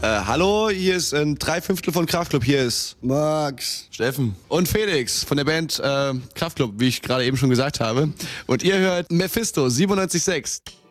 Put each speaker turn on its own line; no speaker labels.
Hallo, hier ist ein Dreiviertel von Kraftklub. Hier ist
Max,
Steffen und Felix von der Band Kraftklub, wie ich gerade eben schon gesagt habe. Und ihr hört Mephisto 97.6.